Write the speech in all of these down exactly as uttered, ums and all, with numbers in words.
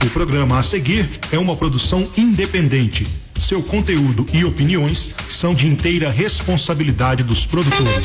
O programa a seguir é uma produção independente. Seu conteúdo e opiniões são de inteira responsabilidade dos produtores.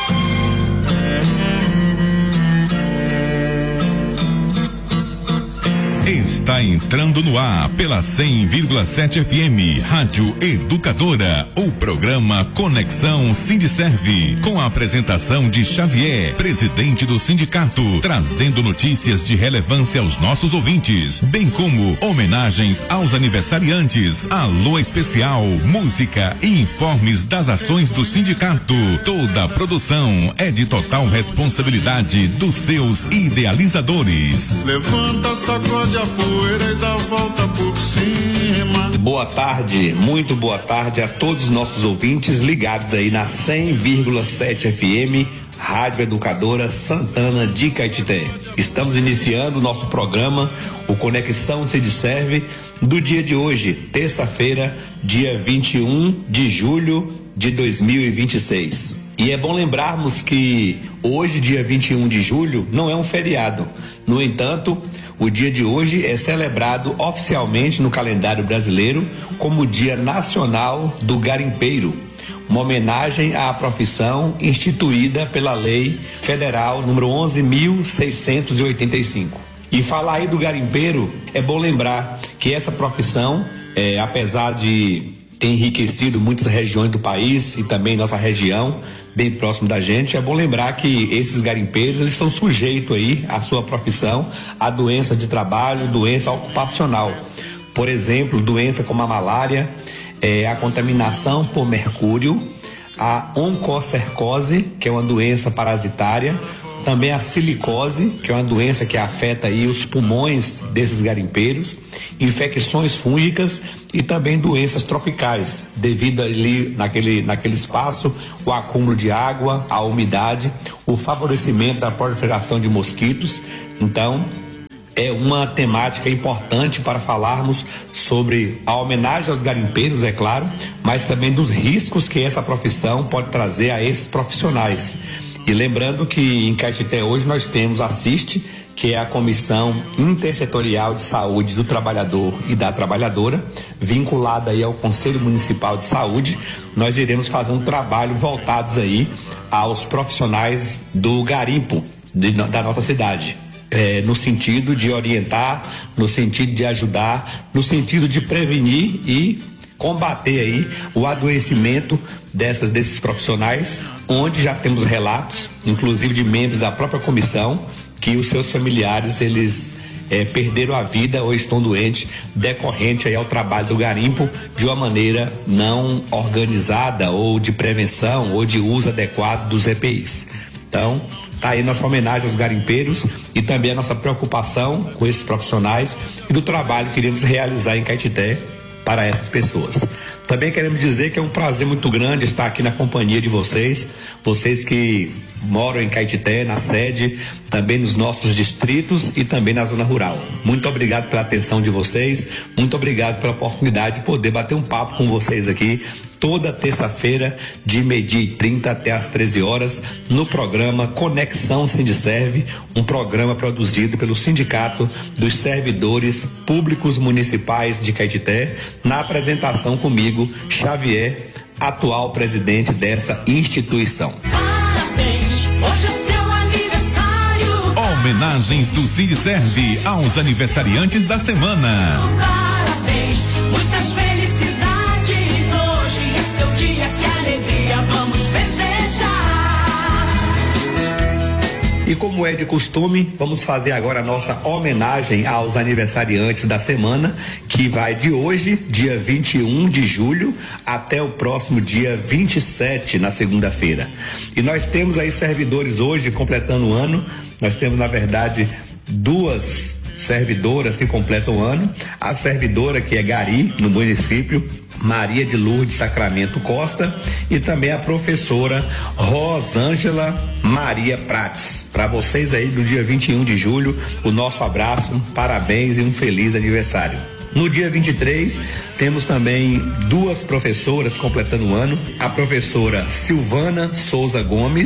Está entrando no ar pela cem vírgula sete F M, Rádio Educadora, o programa Conexão Sindiserve, com a apresentação de Xavier, presidente do sindicato, trazendo notícias de relevância aos nossos ouvintes, bem como homenagens aos aniversariantes, alô especial, música e informes das ações do sindicato. Toda a produção é de total responsabilidade dos seus idealizadores. Levanta, sacode a poeira e dá volta por cima. Boa tarde, muito boa tarde a todos os nossos ouvintes ligados aí na cem vírgula sete F M, Rádio Educadora Santana de Caetité. Estamos iniciando o nosso programa, o Conexão Sindiserve, do dia de hoje, terça-feira, dia vinte e um de julho de dois mil e vinte e seis. E é bom lembrarmos que hoje, dia vinte e um de julho, não é um feriado. No entanto, o dia de hoje é celebrado oficialmente no calendário brasileiro como o Dia Nacional do Garimpeiro, uma homenagem à profissão instituída pela Lei Federal número onze mil seiscentos e oitenta e cinco. E falar aí do garimpeiro, é bom lembrar que essa profissão, é, apesar de ter enriquecido muitas regiões do país e também nossa região, bem próximo da gente, é bom lembrar que esses garimpeiros eles estão sujeitos aí à sua profissão a doenças de trabalho, doença ocupacional. Por exemplo, doença como a malária, é, a contaminação por mercúrio, a oncocercose, que é uma doença parasitária, também a silicose, que é uma doença que afeta aí os pulmões desses garimpeiros, infecções fúngicas e também doenças tropicais, devido ali naquele, naquele espaço, o acúmulo de água, a umidade, o favorecimento da proliferação de mosquitos. Então, é uma temática importante para falarmos sobre a homenagem aos garimpeiros, é claro, mas também dos riscos que essa profissão pode trazer a esses profissionais. E lembrando que em Caetité hoje nós temos a CIST, que é a Comissão Intersetorial de Saúde do Trabalhador e da Trabalhadora, vinculada aí ao Conselho Municipal de Saúde. Nós iremos fazer um trabalho voltados aí aos profissionais do garimpo de, da nossa cidade. É, no sentido de orientar, no sentido de ajudar, no sentido de prevenir e combater aí o adoecimento dessas, desses profissionais, onde já temos relatos, inclusive de membros da própria comissão, que os seus familiares, eles é, perderam a vida ou estão doentes decorrente aí ao trabalho do garimpo de uma maneira não organizada ou de prevenção ou de uso adequado dos E P Is. Então, tá aí nossa homenagem aos garimpeiros e também a nossa preocupação com esses profissionais e do trabalho que iremos realizar em Caetité para essas pessoas. Também queremos dizer que é um prazer muito grande estar aqui na companhia de vocês, vocês que moram em Caetité, na sede, também nos nossos distritos e também na zona rural. Muito obrigado pela atenção de vocês, muito obrigado pela oportunidade de poder bater um papo com vocês aqui toda terça-feira, de meio-dia e trinta até às treze horas, no programa Conexão Sindiserve, um programa produzido pelo Sindicato dos Servidores Públicos Municipais de Caetité, na apresentação comigo, Xavier, atual presidente dessa instituição. Parabéns, hoje é seu aniversário. Homenagens do Sindiserve aos aniversariantes da semana. Parabéns, muitas felicidades. Hoje é seu dia, que alegria, vamos festejar. E como é de costume, vamos fazer agora a nossa homenagem aos aniversariantes da semana, que vai de hoje, dia vinte e um de julho, até o próximo dia vinte e sete, na segunda-feira. E nós temos aí servidores hoje completando o ano. Nós temos, na verdade, duas servidoras que completam o ano. A servidora que é Gari, no município, Maria de Lourdes Sacramento Costa, e também a professora Rosângela Maria Prates. Para vocês aí do dia vinte e um de julho, o nosso abraço, parabéns e um feliz aniversário. No dia vinte e três, temos também duas professoras completando o ano, a professora Silvana Souza Gomes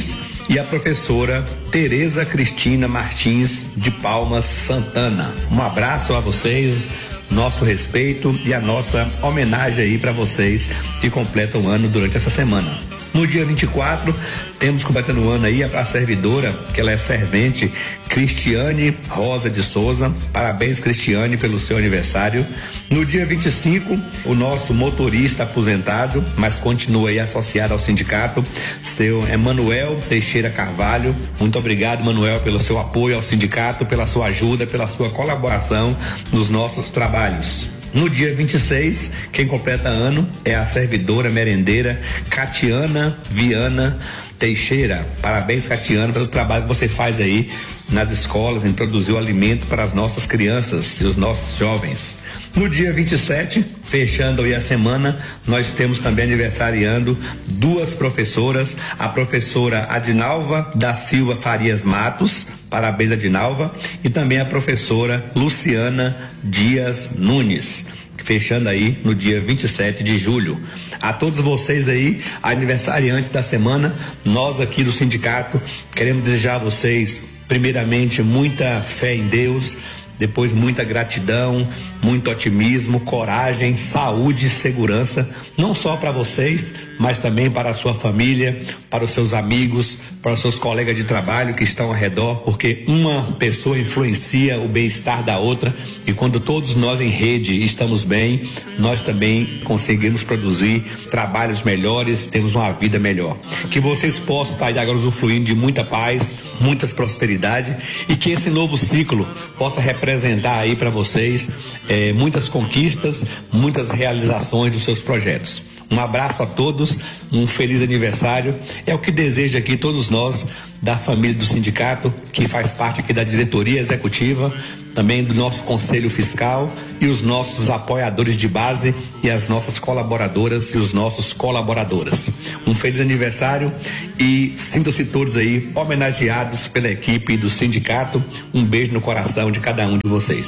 e a professora Tereza Cristina Martins de Palmas Santana. Um abraço a vocês, nosso respeito e a nossa homenagem aí para vocês que completam o ano durante essa semana. No dia vinte e quatro, temos completando o ano aí a, a servidora, que ela é servente, Cristiane Rosa de Souza. Parabéns, Cristiane, pelo seu aniversário. No dia vinte e cinco, o nosso motorista aposentado, mas continua aí associado ao sindicato, seu Emanuel Teixeira Carvalho. Muito obrigado, Manuel, pelo seu apoio ao sindicato, pela sua ajuda, pela sua colaboração nos nossos trabalhos. No dia vinte e seis, quem completa ano é a servidora merendeira Catiana Viana Teixeira. Parabéns, Catiana, pelo trabalho que você faz aí nas escolas em produzir o alimento para as nossas crianças e os nossos jovens. No dia vinte e sete, fechando aí a semana, nós temos também aniversariando duas professoras, a professora Adinalva da Silva Farias Matos, parabéns, Adinalva, e também a professora Luciana Dias Nunes, fechando aí no dia vinte e sete de julho. A todos vocês aí, aniversariantes da semana, nós aqui do sindicato queremos desejar a vocês, primeiramente, muita fé em Deus, depois muita gratidão, muito otimismo, coragem, saúde e segurança, não só para vocês, mas também para a sua família, para os seus amigos, para os seus colegas de trabalho que estão ao redor, porque uma pessoa influencia o bem-estar da outra, e quando todos nós em rede estamos bem, nós também conseguimos produzir trabalhos melhores, temos uma vida melhor. Que vocês possam estar agora usufruindo de muita paz, muitas prosperidade, e que esse novo ciclo possa representar aí para vocês eh, muitas conquistas, muitas realizações dos seus projetos. Um abraço a todos, um feliz aniversário, é o que deseja aqui todos nós da família do sindicato, que faz parte aqui da diretoria executiva, também do nosso conselho fiscal e os nossos apoiadores de base e as nossas colaboradoras e os nossos colaboradores. Um feliz aniversário e sintam-se todos aí homenageados pela equipe do sindicato. Um beijo no coração de cada um de vocês.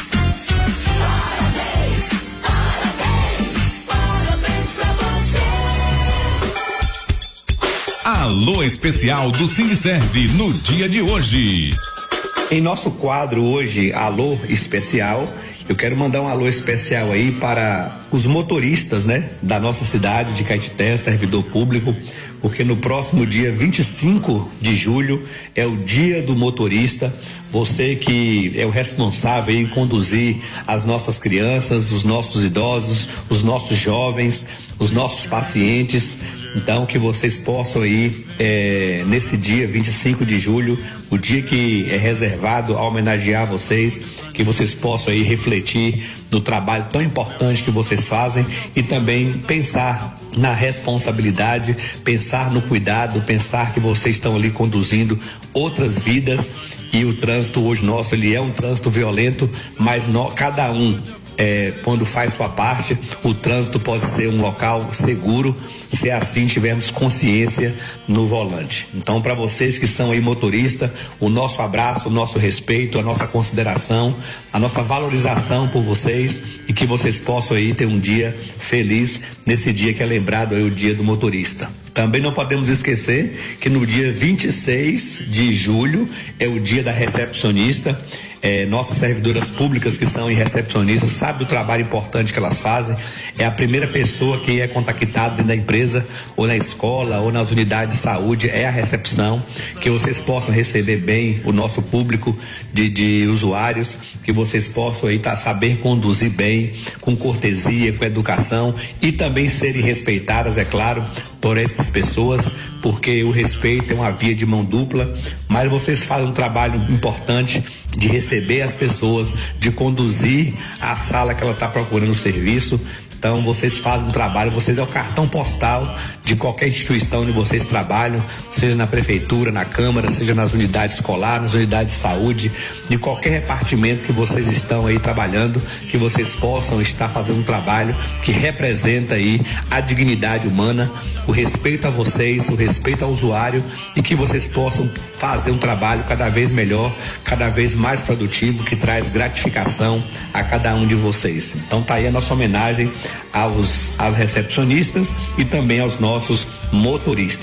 Alô especial do Sindiserve no dia de hoje. Em nosso quadro hoje, Alô Especial, eu quero mandar um alô especial aí para os motoristas, né, da nossa cidade de Caetité, servidor público, porque no próximo dia vinte e cinco de julho é o dia do motorista. Você que é o responsável em conduzir as nossas crianças, os nossos idosos, os nossos jovens, os nossos pacientes. Então, que vocês possam ir é, nesse dia vinte e cinco de julho, o dia que é reservado a homenagear vocês, que vocês possam aí refletir no trabalho tão importante que vocês fazem e também pensar na responsabilidade, pensar no cuidado, pensar que vocês estão ali conduzindo outras vidas. E o trânsito hoje nosso, ele é um trânsito violento, mas no, cada um É, quando faz sua parte, o trânsito pode ser um local seguro, se assim tivermos consciência no volante. Então, para vocês que são aí motoristas, o nosso abraço, o nosso respeito, a nossa consideração, a nossa valorização por vocês, e que vocês possam aí ter um dia feliz nesse dia que é lembrado aí o dia do motorista. Também não podemos esquecer que no dia vinte e seis de julho é o dia da recepcionista. É, nossas servidoras públicas que são recepcionistas sabem do trabalho importante que elas fazem. É a primeira pessoa que é contactada dentro da empresa, ou na escola, ou nas unidades de saúde, é a recepção. Que vocês possam receber bem o nosso público de, de usuários, que vocês possam aí tá, saber conduzir bem, com cortesia, com educação, e também serem respeitadas, é claro, por essas pessoas, porque o respeito é uma via de mão dupla, mas vocês fazem um trabalho importante de receber as pessoas, de conduzir a sala que ela está procurando o serviço. Então, vocês fazem um trabalho, vocês é o cartão postal de qualquer instituição onde vocês trabalham, seja na prefeitura, na câmara, seja nas unidades escolares, nas unidades de saúde, de qualquer repartimento que vocês estão aí trabalhando, que vocês possam estar fazendo um trabalho que representa aí a dignidade humana, o respeito a vocês, o respeito ao usuário, e que vocês possam fazer um trabalho cada vez melhor, cada vez mais produtivo, que traz gratificação a cada um de vocês. Então tá aí a nossa homenagem aos, aos recepcionistas e também aos nossos motoristas.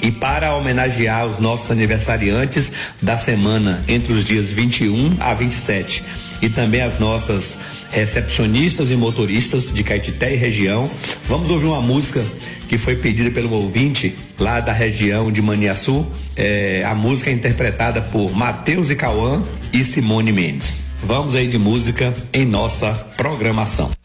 E para homenagear os nossos aniversariantes da semana entre os dias vinte e um a vinte e sete e também as nossas recepcionistas e motoristas de Caetité e região, vamos ouvir uma música que foi pedida pelo ouvinte lá da região de Maniaçu. É, a música é interpretada por Matheus e Cauã e Simone Mendes. Vamos aí de música em nossa programação.